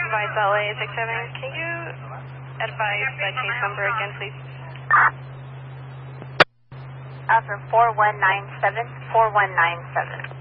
Advise LA 67. Can you advise the case number again, please? From 4197, 4197.